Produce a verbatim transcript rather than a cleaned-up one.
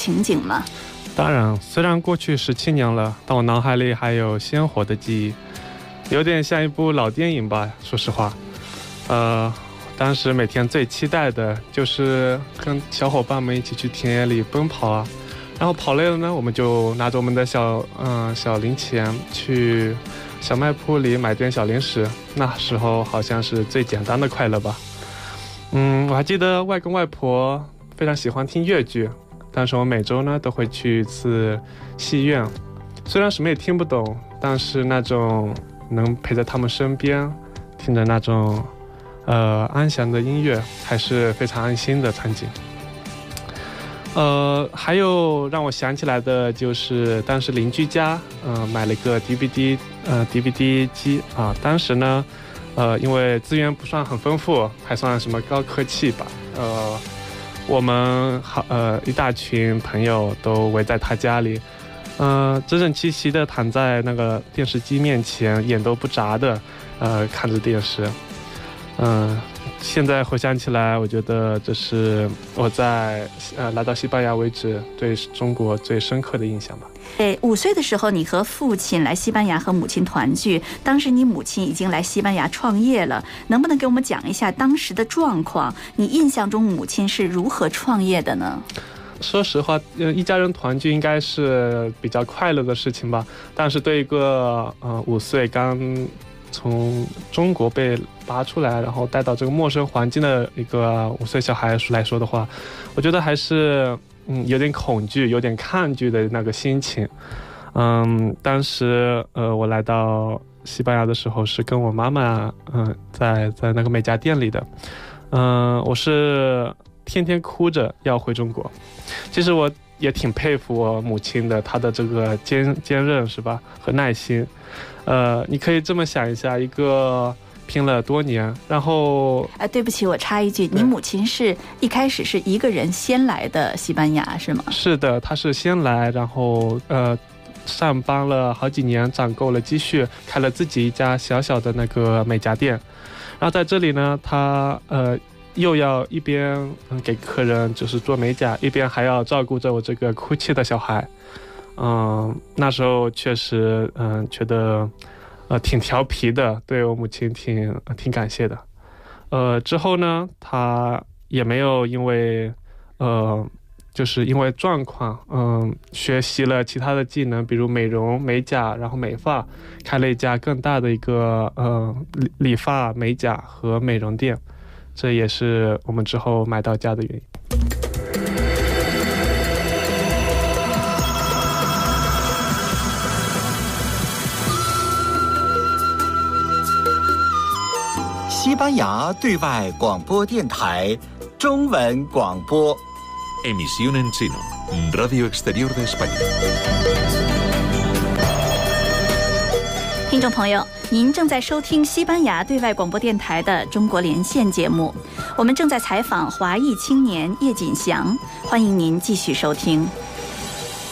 情景吗？ 当然，虽然过去十七年了，但我脑海里还有鲜活的记忆，有点像一部老电影吧。说实话，呃，当时每天最期待的就是跟小伙伴们一起去田野里奔跑啊，然后跑累了呢，我们就拿着我们的小嗯、呃、小零钱去小卖铺里买点小零食，那时候好像是最简单的快乐吧。嗯，我还记得外公外婆非常喜欢听粤剧。但是我每周呢都会去一次戏院，虽然什么也听不懂，但是那种能陪在他们身边，听着那种呃安详的音乐，还是非常安心的场景。呃，还有让我想起来的就是当时邻居家，呃，买了一个 D V D 呃 D V D 机啊，当时呢，呃，因为资源不算很丰富，还算什么高科技吧，呃。我们好呃一大群朋友都围在他家里，呃整整齐齐的躺在那个电视机面前，眼都不眨的呃看着电视。嗯、呃，现在回想起来，我觉得这是我在呃来到西班牙为止对中国最深刻的印象吧。 对，五岁的时候，你和父亲来西班牙和母亲团聚，当时你母亲已经来西班牙创业了，能不能给我们讲一下当时的状况？你印象中母亲是如何创业的呢？ 说实话，一家人团聚应该是比较快乐的事情吧，但是对一个呃五岁刚从中国被拔出来，然后带到这个陌生环境的一个五岁小孩来说的话，我觉得还是嗯有点恐惧，有点抗拒的那个心情。嗯，当时呃我来到西班牙的时候是跟我妈妈嗯、呃、在在那个美甲店里的，嗯、呃、我是天天哭着要回中国。其实我也挺佩服我母亲的，她的这个坚坚韧是吧和耐心。呃，你可以这么想一下，一个拼了多年，然后哎，对不起，我插一句，你母亲是一开始是一个人先来的西班牙是吗？ 是的，她是先来，然后呃上班了好几年，攒够了积蓄，开了自己一家小小的那个美甲店。然后在这里呢，她呃又要一边给客人就是做美甲，一边还要照顾着我这个哭泣的小孩。嗯，那时候确实嗯觉得呃挺调皮的，对我母亲挺挺感谢的。呃之后呢，她也没有因为呃就是因为状况嗯学习了其他的技能，比如美容美甲，然后美发，开了一家更大的一个呃理理发美甲和美容店，这也是我们之后买到家的原因。 西班牙对外广播电台中文广播。 Emisión en chino, Radio Exterior de España。 听众朋友，您正在收听西班牙对外广播电台的中国连线节目，我们正在采访华裔青年叶锦祥，欢迎您继续收听。